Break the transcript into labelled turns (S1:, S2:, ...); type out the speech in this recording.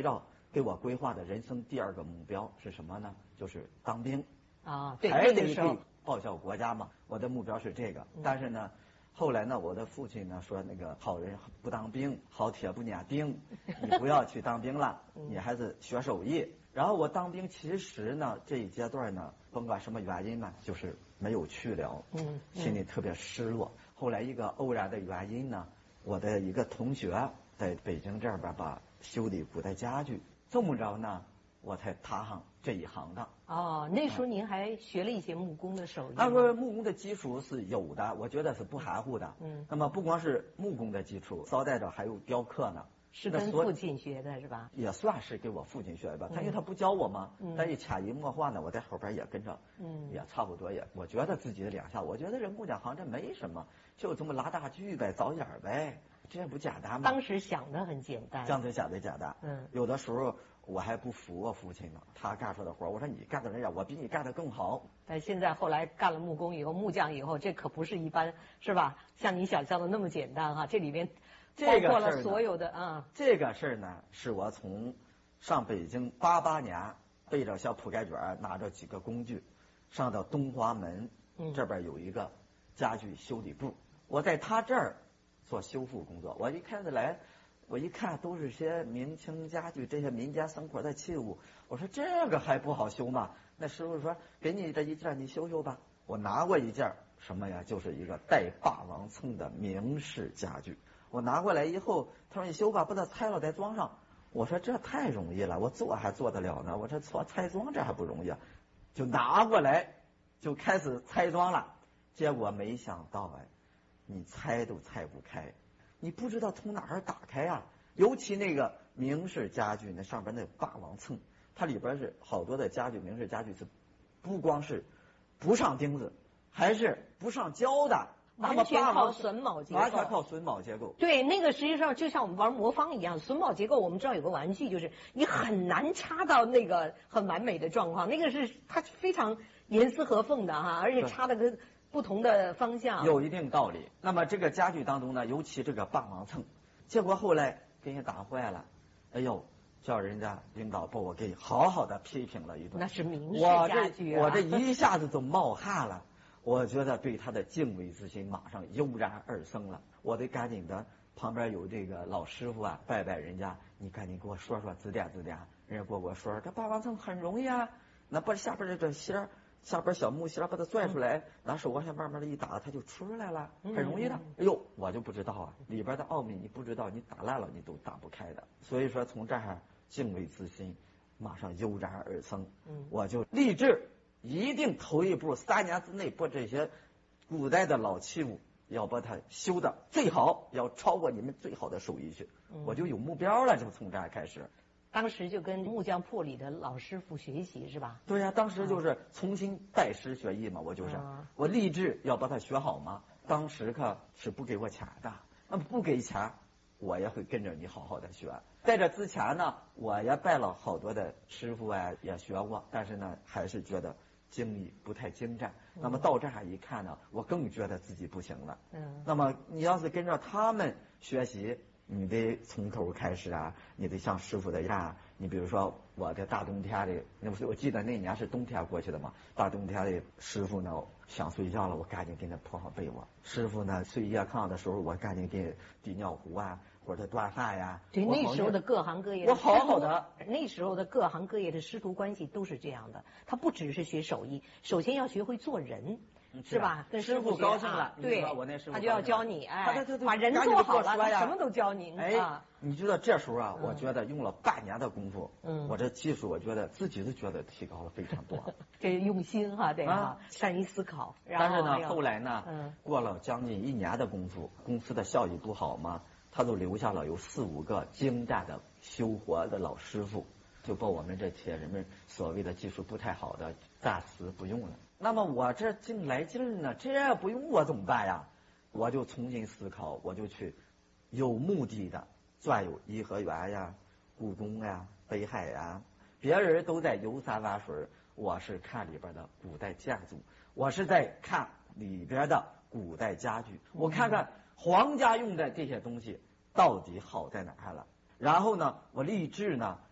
S1: 照给我规划的人生第二个目标是什么呢？就是当兵
S2: 啊，对，
S1: 还得
S2: 那个时候
S1: 报效国家嘛。我的目标是这个，但是呢。后来呢，我的父亲呢说，那个好人不当兵，好铁不撵钉，你不要去当兵了，你还是学手艺。然后我当兵，其实呢这一阶段呢，甭管什么原因呢，就是没有去了，心里特别失落。后来一个偶然的原因呢，我的一个同学在北京这边吧修理古代家具，这么着呢，我才踏上这一行当。
S2: 哦，那时候您还学了一些木工的手艺。
S1: 那个木工的基础是有的，我觉得是不含糊的。那么不光是木工的基础，捎带着还有雕刻呢。
S2: 是跟父亲学的是吧？
S1: 也算是给我父亲学的吧，因为他不教我嘛，但一潜移默化呢，我在后边也跟着，也差不多也，我觉得自己的两下，我觉得这木匠行这没什么，就这么拉大锯呗，凿眼呗，这不简单吗？
S2: 当时想的很简单，
S1: 当时想的简单。有的时候我还不服我父亲呢，他干出的活，我说你干的人家，我比你干的更好。
S2: 但现在后来干了木工以后，木匠以后，这可不是一般，是吧？像你想象的那么简单哈，这里面。包括了所有的
S1: 这个事儿呢，是我从上北京88年，背着小铺盖卷，拿着几个工具，上到东华门，这边有一个家具修理部，我在他这儿做修复工作。我一开始来，我一看都是些明清家具，这些民间生活的器物，我说这个还不好修吗？那师傅说给你这一件，你修修吧。我拿过一件什么呀？就是一个带霸王蹭的明式家具。我拿过来以后，他说你修吧，把它拆了再装上。我说这太容易了，我做还做得了呢，我这拆装这还不容易啊，就拿过来就开始拆装了。结果没想到你拆都拆不开，你不知道从哪儿打开啊。尤其那个明式家具，那上边那霸王蹭，它里边是好多的家具，明式家具是不光是不上钉子，还是不上胶的。
S2: 完全靠榫卯结构，
S1: 完全靠榫卯结构。
S2: 对，那个实际上就像我们玩魔方一样，榫卯结构我们知道有个玩具，就是你很难插到那个很完美的状况，那个是它非常严丝合缝的哈，而且插的跟不同的方向
S1: 有一定道理。那么这个家具当中呢，尤其这个霸王蹭，结果后来给人打坏了，哎呦，叫人家领导把我给好好的批评了一顿。
S2: 那是明式家具
S1: 我这一下子就冒汗了。我觉得对他的敬畏之心马上油然而生了，我得赶紧的，旁边有这个老师傅啊，拜拜人家，你赶紧给我说说指点指点。人家给我说这霸王蹭很容易啊，那把下边这芯，下边小木芯把它拽出来，拿手往下慢慢的一打，它就出来了，很容易的。哎呦，我就不知道啊，里边的奥秘你不知道，你打烂了你都打不开的。所以说从这儿敬畏之心马上油然而生，我就立志。一定头一步3年之内把这些古代的老器物要把它修的最好，要超过你们最好的手艺去。我就有目标了，就从这儿开始。
S2: 当时就跟木匠铺里的老师傅学习是吧？
S1: 对呀，当时就是重新拜师学艺嘛，我就是我立志要把它学好嘛。当时可是不给我钱的，那不给钱我也会跟着你好好的学。在这之前呢，我也拜了好多的师傅啊，也学过，但是呢还是觉得精力不太精湛。那么到这儿一看呢，我更觉得自己不行了。那么你要是跟着他们学习，你得从头开始啊，你得像师傅的样。你比如说我在大冬天的，那不是我记得那年是冬天过去的嘛，大冬天的师傅呢想睡觉了，我赶紧给他铺好被窝。师傅呢睡夜炕的时候，我赶紧给递尿壶啊，或者端饭呀。
S2: 对，那时候的各行各业，
S1: 我好好的。
S2: 那时候的各行各业的师徒关系都是这样的，他不只是学手艺，首先要学会做人。是吧？跟
S1: 师傅高兴了，
S2: 对，
S1: 我那师傅
S2: 他就要教你，哎，
S1: 对
S2: 把人做好了，他什么都教您。
S1: 哎，你知道这时候啊，我觉得用了半年的功夫，我这技术，我觉得自己都觉得提高了非常多。
S2: 这用心哈，对吧？善于思考。
S1: 但是呢，后来呢，过了将近1年的功夫，公司的效益不好嘛，他都留下了有4、5个精湛的修活的老师傅，就把我们这些人们所谓的技术不太好的暂时不用了。那么我这净来劲儿呢，这不用我怎么办呀？我就重新思考，我就去有目的的转悠颐和园呀、故宫呀、北海呀。别人都在游山玩水，我是看里边的古代建筑，我是在看里边的古代家具，我看看皇家用的这些东西到底好在哪儿了。然后呢，我立志呢，